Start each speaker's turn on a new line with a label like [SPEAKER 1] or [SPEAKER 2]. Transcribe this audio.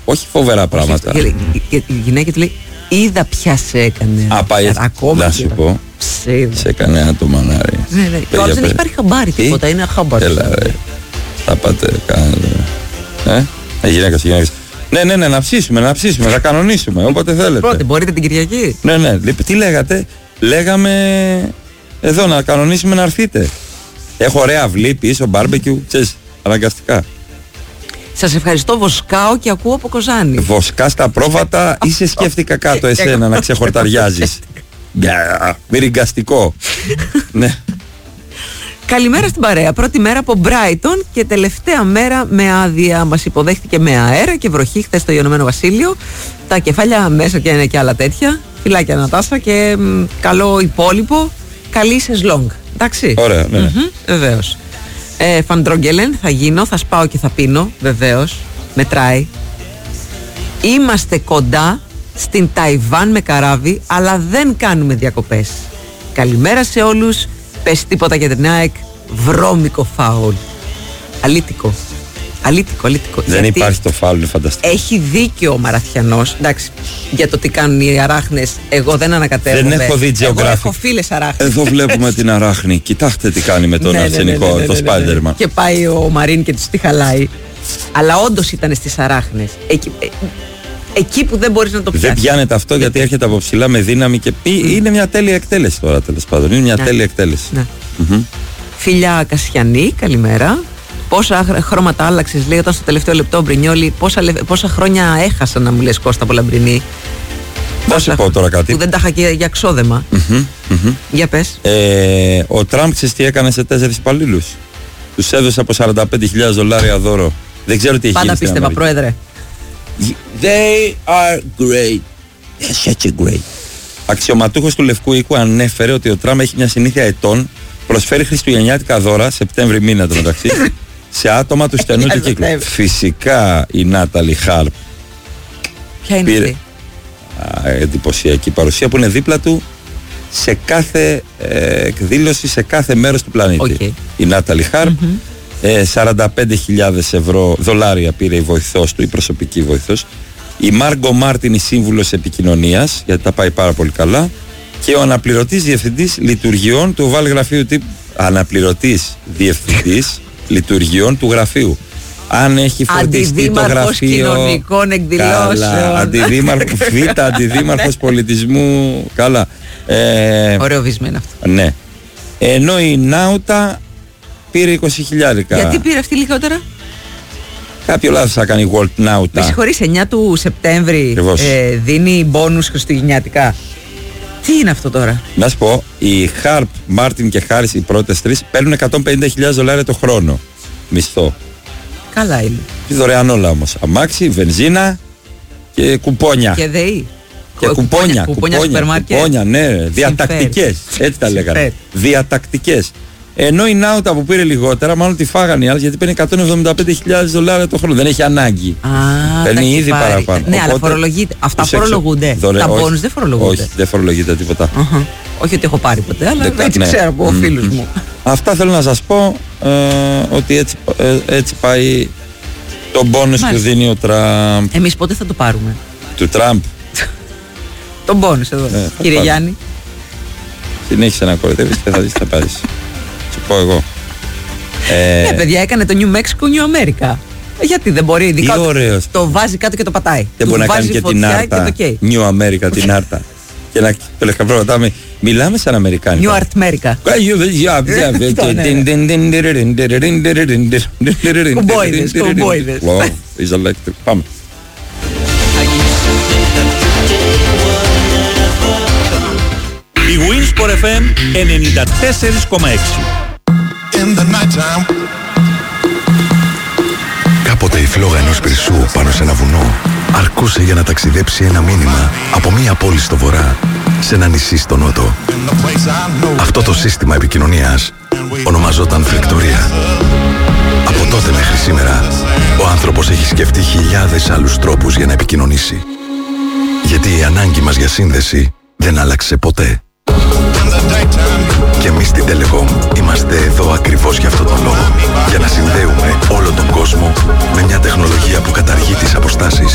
[SPEAKER 1] Όχι φοβερά πράγματα.
[SPEAKER 2] Και η γυναίκα του λέει: είδα πια σε έκανε.
[SPEAKER 1] Πάει ακόμα. Να σου πω. Σε έκανε ένα το μανάρι.
[SPEAKER 2] Ναι. Και όλος δεν έχει πάρει χαμπάρι τίποτα. Είναι χαμπάρι.
[SPEAKER 1] Έλα ρε. Θα πάτε, κάνετε. Γυναίκα. Ναι, να ψήσουμε, να κανονίσουμε, όποτε θέλετε.
[SPEAKER 2] Πρώτη, μπορείτε την Κυριακή.
[SPEAKER 1] Ναι. Τι λέγατε? Λέγαμε εδώ να κανονίσουμε να έρθείτε. Έχω ωραία αυλή πίσω, μπάρμπεκιου, ξέρεις, αναγκαστικά.
[SPEAKER 2] Σας ευχαριστώ, βοσκάω και ακούω από Κοζάνη.
[SPEAKER 1] Βοσκά στα πρόβατα ή σε σκέφτηκα κάτω εσένα να ξεχορταριάζεις? Μυριγκαστικό. Ναι.
[SPEAKER 2] Καλημέρα στην παρέα. Πρώτη μέρα από Μπράιτον και τελευταία μέρα με άδεια. Μας υποδέχτηκε με αέρα και βροχή χθες στο Ηνωμένο Βασίλειο. Τα κεφάλια μέσα και είναι και άλλα τέτοια. Φιλάκια Νατάσα και καλό υπόλοιπο. Καλή σεζλόγκ. Εντάξει.
[SPEAKER 1] Ωραία, ναι.
[SPEAKER 2] Βεβαίως. Φαντρόγγελεν θα γίνω, θα σπάω και θα πίνω. Βεβαίως. Μετράει. Είμαστε κοντά στην Ταϊβάν με καράβι, αλλά δεν κάνουμε διακοπές. Καλημέρα σε όλους. Πες τίποτα για την ΑΕΚ. Βρώμικο φάουλ. Αλήτικο.
[SPEAKER 1] Δεν υπάρχει το φάουλ, είναι φανταστικό.
[SPEAKER 2] Έχει δίκιο ο Μαραθιανός. Εντάξει, για το τι κάνουν οι αράχνες, εγώ δεν ανακατεύομαι.
[SPEAKER 1] Δεν έχω δει Geographic.
[SPEAKER 2] Έχω φίλες αράχνες.
[SPEAKER 1] Εδώ βλέπουμε την αράχνη. Κοιτάξτε τι κάνει με τον αρσενικό, το Spider-Man.
[SPEAKER 2] Και πάει ο Μαρίν και τους τη χαλάει. Αλλά όντως ήταν στις αράχνες. Εκεί που δεν μπορείς να το πιάσεις.
[SPEAKER 1] Δεν πιάνεται αυτό γιατί έρχεται από ψηλά με δύναμη και είναι μια τέλεια εκτέλεση τώρα, τέλος πάντων. Είναι μια τέλεια εκτέλεση.
[SPEAKER 2] Φιλιά Κασιανή, καλημέρα. Πόσα χρώματα άλλαξες, λέει, όταν στο τελευταίο λεπτό Μπρινιόλι, πόσα χρόνια έχασα να μου λες, Κώστα από Λαμπρινή.
[SPEAKER 1] Θα σου πω τώρα κάτι.
[SPEAKER 2] Που δεν τα είχα και για ξόδεμα. Για πες.
[SPEAKER 1] Ο Τραμπ ξέρεις τι έκανε σε 4 υπαλλήλους? Τους έδωσε από $45,000 δώρο. Δεν ξέρω τι έχει γίνει.
[SPEAKER 2] Πάντα πίστευα, Πρόεδρε.
[SPEAKER 1] They are great. They're such a great. Αξιωματούχος του Λευκού Οίκου ανέφερε ότι ο Τραμπ έχει μια συνήθεια ετών, προσφέρει χριστουγεννιάτικα δώρα, Σεπτέμβρη μήνα το μεταξύ, σε άτομα του στενού του κύκλου. Φυσικά η Νάταλι Χάρπ.
[SPEAKER 2] Ποια είναι αυτή?
[SPEAKER 1] Εντυπωσιακή παρουσία που είναι δίπλα του σε κάθε εκδήλωση, σε κάθε μέρος του πλανήτη. Η Νάταλι Χάρπ. $45,000 πήρε η βοηθός του, η προσωπική βοηθός. Η Μάργκο Μάρτιν, η σύμβουλος επικοινωνίας, γιατί τα πάει πάρα πολύ καλά. Και ο αναπληρωτής διευθυντής λειτουργιών του ΟΒΑΛ γραφείου τύπου. Αναπληρωτής διευθυντής λειτουργιών του γραφείου. Αν έχει φορτιστεί το γραφείο.
[SPEAKER 2] Κοινωνικών εκδηλώσεων.
[SPEAKER 1] Καλά. Αντιδήμαρχος πολιτισμού. Καλά.
[SPEAKER 2] Ωραίο βυσμένο αυτό.
[SPEAKER 1] Ναι. Ενώ η Νάουτα πήρε 20,000.
[SPEAKER 2] Γιατί πήρε αυτή λιγότερα?
[SPEAKER 1] Κάποιο λάθος θα κάνει η Walt Nauta.
[SPEAKER 2] Με συγχωρείς, 9 του Σεπτέμβρη δίνει μπόνους χριστουγεννιάτικα. Τι είναι αυτό τώρα?
[SPEAKER 1] Να σου πω, οι Χαρπ, Μάρτιν και Χάρις, οι πρώτες τρεις, παίρνουν $150,000 το χρόνο μισθό.
[SPEAKER 2] Καλά είναι.
[SPEAKER 1] Και δωρεάν όλα όμως. Αμάξι, βενζίνα και κουπόνια.
[SPEAKER 2] Και ΔΕΗ.
[SPEAKER 1] Και κουπόνια, ναι, διατακτικές. Έτσι τα λέγανε. Διατακτικές. Ενώ η Νάουτα που πήρε λιγότερα, μάλλον τη φάγανε οι άλλες, γιατί παίρνει $175,000 το χρόνο. Δεν έχει ανάγκη. Παίρνει ήδη παραπάνω.
[SPEAKER 2] Ναι, αλλά φορολογείται. Αυτά φορολογούνται. Τα μπόνους δεν φορολογούνται.
[SPEAKER 1] Όχι, δεν φορολογείται τίποτα.
[SPEAKER 2] Όχι ότι έχω πάρει ποτέ, αλλά έτσι ξέρω από φίλους μου.
[SPEAKER 1] Αυτά θέλω να σας πω, ότι έτσι πάει το μπόνους που δίνει ο Τραμπ.
[SPEAKER 2] Εμείς πότε θα το πάρουμε?
[SPEAKER 1] Του Τραμπ.
[SPEAKER 2] Το μπόνους εδώ, κύριε Γιάννη.
[SPEAKER 1] Συνέχισε να κοροϊδεύεις και θα δεις τι θα πάρεις. Σου πω εγώ.
[SPEAKER 2] Ναι, παιδιά, έκανε το New Mexico New America. Γιατί δεν μπορεί, ειδικά το βάζει κάτω και το πατάει.
[SPEAKER 1] Δεν μπορεί να κάνει και την άρτα. New America την άρτα. Και να ρωτάμε, μιλάμε σαν Αμερικάνοι.
[SPEAKER 2] New Art America. Κουμπόιδες.
[SPEAKER 1] Πάμε.
[SPEAKER 3] Η Winsport FM 94,6.
[SPEAKER 4] Κάποτε η φλόγα ενός πυρσού πάνω σε ένα βουνό αρκούσε για να ταξιδέψει ένα μήνυμα από μία πόλη στο βορρά σε ένα νησί στο νότο. Αυτό το σύστημα επικοινωνίας ονομαζόταν φλεκτορία. Από τότε μέχρι σήμερα ο άνθρωπος έχει σκεφτεί χιλιάδες άλλους τρόπους για να επικοινωνήσει. Γιατί η ανάγκη μας για σύνδεση δεν άλλαξε ποτέ. Και εμείς στην Telecom είμαστε εδώ ακριβώς για αυτόν τον λόγο. Για να συνδέουμε όλο τον κόσμο με μια τεχνολογία που καταργεί τις αποστάσεις